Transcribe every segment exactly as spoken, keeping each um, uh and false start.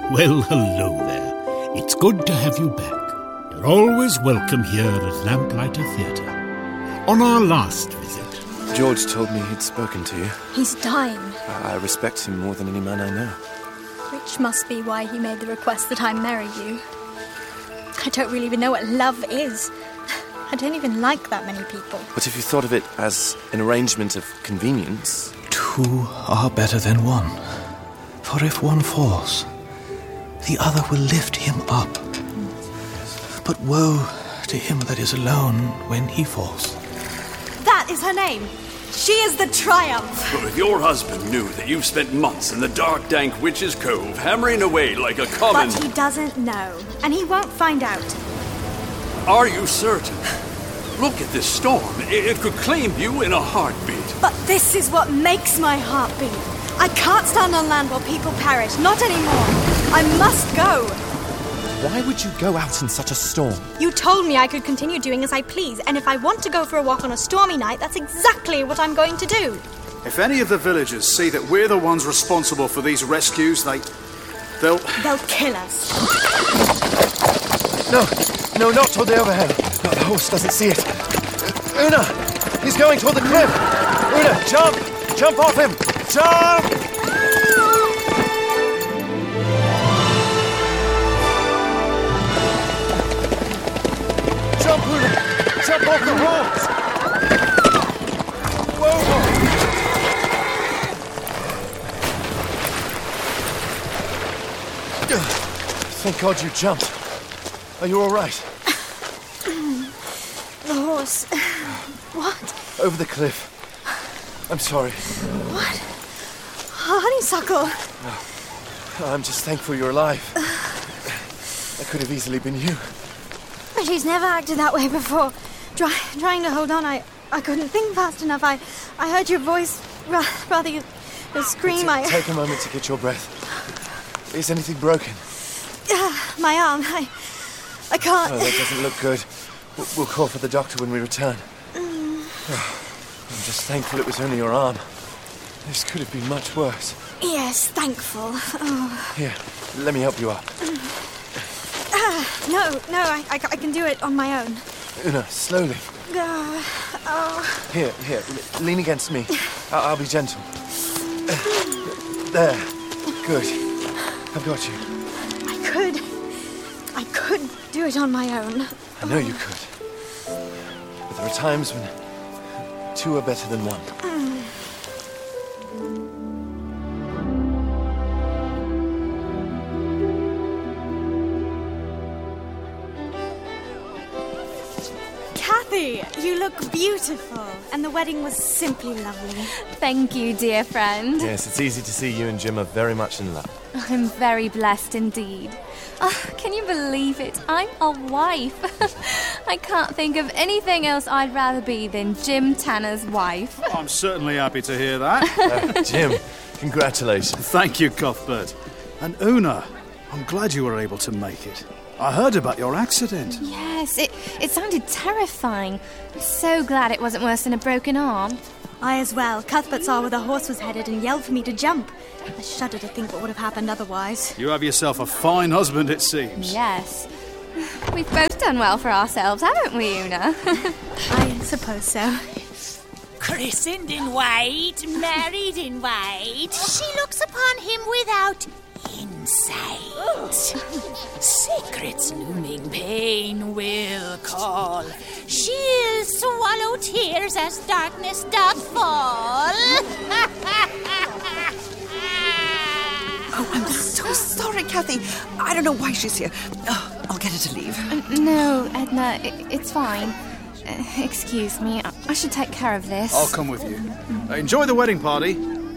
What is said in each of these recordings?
Well, hello there. It's good to have you back. You're always welcome here at Lamplighter Theatre. On our last visit... George told me he'd spoken to you. He's dying. I, I respect him more than any man I know. Which must be why he made the request that I marry you. I don't really even know what love is. I don't even like that many people. But if you thought of it as an arrangement of convenience... Two are better than one. For if one falls, the other will lift him up. But woe to him that is alone when he falls. That is her name. She is the Triumph. But if your husband knew that you've spent months in the dark, dank Witch's Cove, hammering away like a common... But he doesn't know, and he won't find out. Are you certain? Look at this storm. It, it could claim you in a heartbeat. But this is what makes my heart beat. I can't stand on land while people perish. Not anymore. I must go. Why would you go out in such a storm? You told me I could continue doing as I please, and if I want to go for a walk on a stormy night, that's exactly what I'm going to do. If any of the villagers see that we're the ones responsible for these rescues, they... they'll... They'll kill us. No, no, not toward the overhang. No, the horse doesn't see it. Una! He's going toward the cliff! Una, jump! Jump off him! Jump! Jump, Una! Jump off the horse! Whoa! Thank God you jumped. Are you all right? The horse... What? Over the cliff. I'm sorry. What? Honeysuckle. I'm just thankful you're alive. That could have easily been you. She's never acted that way before. Try, trying to hold on, I, I couldn't think fast enough. I, I heard your voice, ra- rather your, your scream. T- I Take a moment to get your breath. Is anything broken? Uh, my arm. I, I can't. Oh, that doesn't look good. We'll, we'll call for the doctor when we return. Mm. Oh, I'm just thankful it was only your arm. This could have been much worse. Yes, thankful. Oh. Here, let me help you up. Uh, no, no, I, I, I can do it on my own. Una, slowly. Uh, oh. Here, here, l- lean against me. I'll, I'll be gentle. There. Good. I've got you. I could. I could do it on my own. I know you could. But there are times when two are better than one. Mm. Kathy, you look beautiful, and the wedding was simply lovely. Thank you, dear friend. Yes, it's easy to see you and Jim are very much in love. I'm very blessed indeed. Oh, can you believe it? I'm a wife. I can't think of anything else I'd rather be than Jim Tanner's wife. I'm certainly happy to hear that. Uh, Jim, congratulations. Thank you, Cuthbert. And Una, I'm glad you were able to make it. I heard about your accident. Yes, it, it sounded terrifying. I'm so glad it wasn't worse than a broken arm. I as well. Cuthbert saw where the horse was headed and yelled for me to jump. I shudder to think what would have happened otherwise. You have yourself a fine husband, it seems. Yes. We've both done well for ourselves, haven't we, Una? I suppose so. Christened in white, married in white, she looks upon him without insight. Secrets looming, pain will call. She'll swallow tears as darkness doth fall. Oh, I'm so sorry, Kathy. I don't know why she's here. Oh, I'll get her to leave. Uh, no, Edna, it, it's fine. Uh, excuse me, I, I should take care of this. I'll come with you. Uh, enjoy the wedding party.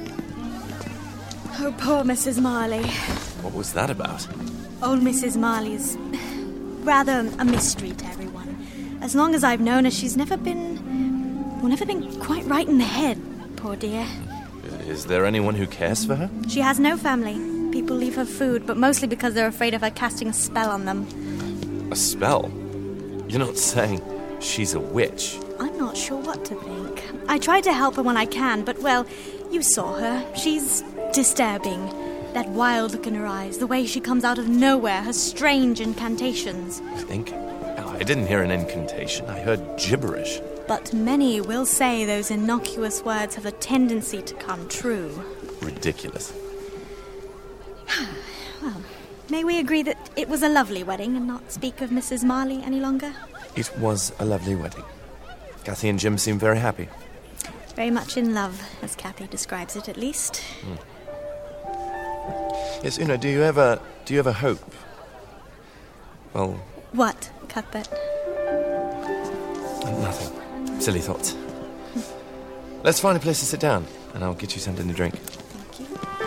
Oh, poor Missus Marley. What was that about? Old Missus Marley's rather a mystery to everyone. As long as I've known her, she's never been... well, never been quite right in the head, poor dear. Is there anyone who cares for her? She has no family. People leave her food, but mostly because they're afraid of her casting a spell on them. A spell? You're not saying she's a witch? I'm not sure what to think. I try to help her when I can, but, well, you saw her. She's disturbing. That wild look in her eyes, the way she comes out of nowhere, her strange incantations. You think? I didn't hear an incantation. I heard gibberish. But many will say those innocuous words have a tendency to come true. Ridiculous. Well, may we agree that it was a lovely wedding and not speak of Missus Marley any longer? It was a lovely wedding. Kathy and Jim seem very happy. Very much in love, as Kathy describes it, at least. Mm. Yes, Una, do you ever... do you ever hope? Well... What, Cuthbert? Nothing. Silly thoughts. Let's find a place to sit down, and I'll get you something to drink.